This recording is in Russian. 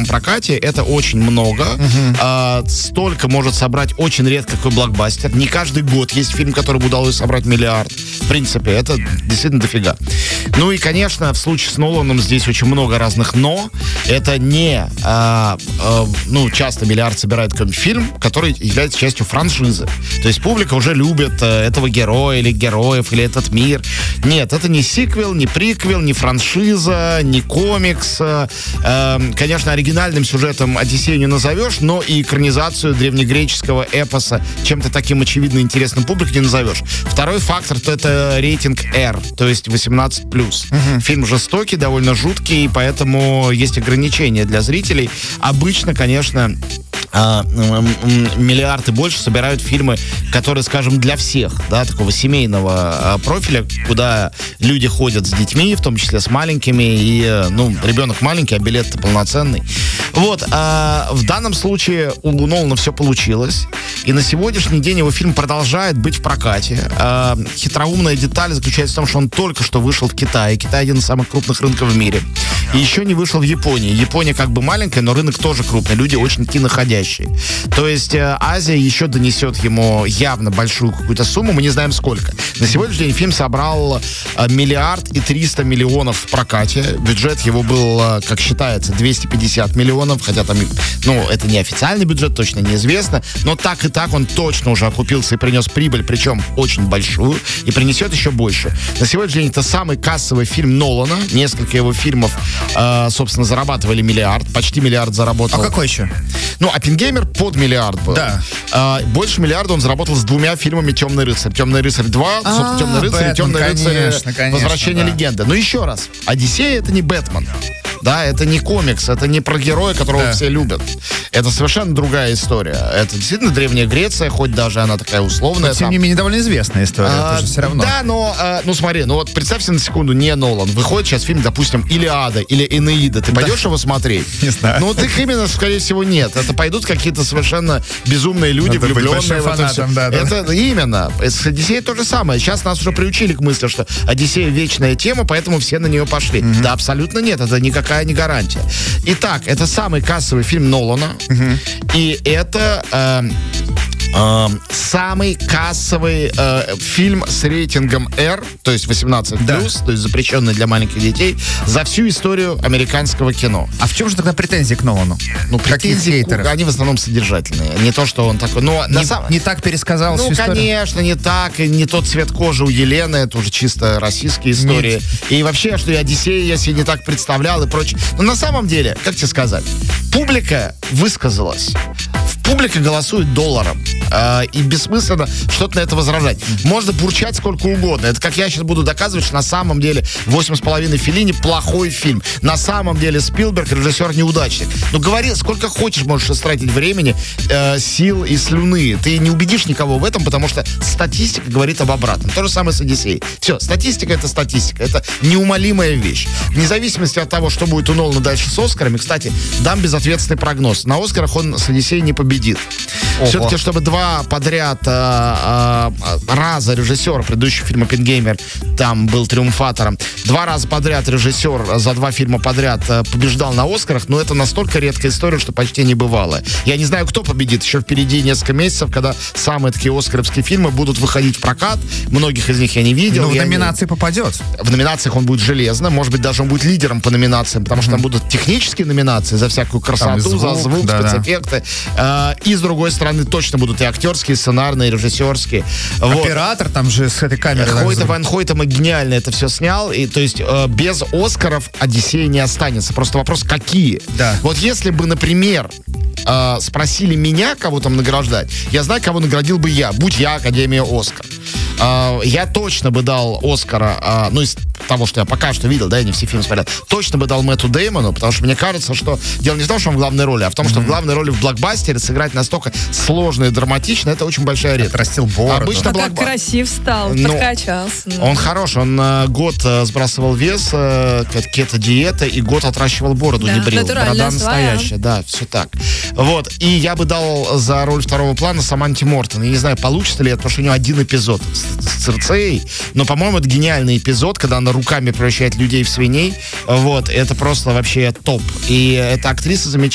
прокате, это очень много. Столько может собрать очень редко какой блокбастер. Не каждый год есть фильм, который бы удалось собрать миллиард. В принципе, это действительно дофига. Ну и, конечно, в случае с Ноланом здесь очень много разных «но». Это не... часто миллиард собирает какой-нибудь фильм, который является частью франшизы. То есть публика уже любит этого героя или героев, или этот мир. Нет, это не сиквел, не приквел, не франшиза, не комикс. Конечно, оригинальным сюжетом «Одиссею» не назовешь, но и экранизацию древнегреческого эпоса чем-то таким очевидно интересным публике не назовешь. Второй фактор, то это рейтинг R, то есть 18+. Фильм жестокий, довольно жуткий, поэтому есть ограничения для зрителей. Обычно, конечно, миллиарды больше собирают фильмы, которые, скажем, для всех, да, такого семейного профиля, куда люди ходят с детьми, в том числе с маленькими, и, ребенок маленький, а билет-то полноценный. Вот, в данном случае у Нолана все получилось, и на сегодняшний день его фильм продолжает быть в прокате. Хитроумная деталь заключается в том, что он только что вышел в Китае. Китай один из самых крупных рынков в мире. И еще не вышел в Японии. Япония как бы маленькая, но рынок тоже крупный. Люди очень киноходящие. То есть Азия еще донесет ему явно большую какую-то сумму. Мы не знаем сколько. На сегодняшний день фильм собрал 1 300 000 000 в прокате. Бюджет его был, как считается, 250 миллионов. Хотя там, это не официальный бюджет, точно неизвестно. Но так и так он точно уже окупился и принес прибыль, причем очень большую. И принесет еще больше. На сегодняшний день это самый кассовый фильм Нолана. Несколько его фильмов, собственно, зарабатывали миллиард. Почти миллиард заработал. А какой еще? «Оппенгеймер» под миллиард был. Да. Больше миллиарда он заработал с 2 фильмами «Темный рыцарь». «Темный рыцарь 2», собственно, «Темный рыцарь» и «Темный рыцарь. Возвращение легенды». Но еще раз, «Одиссея» — это не Бэтмен. Да, это не комикс, это не про героя, которого все любят. Это совершенно другая история. Это действительно Древняя Греция, хоть даже она такая условная. Но, тем не менее, довольно известная история, тоже все равно. Да, но, смотри, вот представь себе на секунду, не Нолан. Выходит сейчас фильм, допустим, «Илиада» или «Энеида». Ты пойдешь его смотреть? Не знаю. Вот их именно, скорее всего, нет. Это пойдут какие-то совершенно безумные люди, влюбленные в это все. Это именно. С «Одиссеей» то же самое. Сейчас нас уже приучили к мысли, что «Одиссея» — вечная тема, поэтому все на нее пошли. Да, абсолютно нет. Это никакая не гарантия. Итак, это самый кассовый фильм Нолана. И это самый кассовый фильм с рейтингом R, то есть 18+, то есть запрещенный для маленьких детей, за всю историю американского кино. А в чем же тогда претензии к Нолану? Претензии, они в основном содержательные. Не то, что он такой... Не так пересказал всю историю? Конечно, не так. И не тот цвет кожи у Елены. Это уже чисто российские истории. Нет. И вообще, что и «Одиссея» я себе не так представлял и прочее. Но на самом деле, как тебе сказать, публика высказалась. Публика голосует долларом. И бессмысленно что-то на это возражать. Можно бурчать сколько угодно. Это как я сейчас буду доказывать, что на самом деле 8,5 Феллини плохой фильм. На самом деле Спилберг режиссер неудачник. Говори сколько хочешь, можешь истратить времени, сил и слюны. Ты не убедишь никого в этом, потому что статистика говорит об обратном. То же самое с «Одиссеей». Все, статистика — это статистика. Это неумолимая вещь. Вне зависимости от того, что будет у Нолана дальше с «Оскарами», кстати, дам безответственный прогноз. На «Оскарах» он с «Одиссеей» не победит. Все-таки, чтобы 2 подряд раза режиссер, предыдущий фильм «Оппенгеймер» там был триумфатором, 2 раза подряд режиссер за 2 фильма подряд побеждал на «Оскарах», но это настолько редкая история, что почти небывалая. Я не знаю, кто победит. Еще впереди несколько месяцев, когда самые такие оскаровские фильмы будут выходить в прокат. Многих из них я не видел. Но в номинации попадет. В номинациях он будет железно. Может быть, даже он будет лидером по номинациям, потому что там будут технические номинации за всякую красоту, за звук, спецэффекты. И, с другой стороны, точно будут и актерские, и сценарные, и режиссерские. Оператор там же с этой камерой. Ван Хойтема гениально это все снял. И, то есть, без «Оскаров» «Одиссея» не останется. Просто вопрос, какие? Да. Вот если бы, например, спросили меня, кого там награждать, я знаю, кого наградил бы я, будь я Академия «Оскар». Я точно бы дал «Оскара», из того, что я пока что видел, я не все фильмы смотрел, точно бы дал Мэтту Деймону, потому что мне кажется, что дело не в том, что он в главной роли, а в том, что в главной роли в блокбастере сыграть настолько сложно и драматично, это очень большая редкость. Отрастил бороду. Обычно как красив стал, подкачался. Он хорош, он год сбрасывал вес, кето-диета, и год отращивал бороду, не брил. Борода настоящая, да, все так. Вот, и я бы дал за роль второго плана Саманте Мортон. Я не знаю, получится ли это, потому что у нее один эпизод с Цирцеей, но, по-моему, это гениальный эпизод, когда она руками превращает людей в свиней. Вот, это просто вообще топ. И эта актриса замечательная.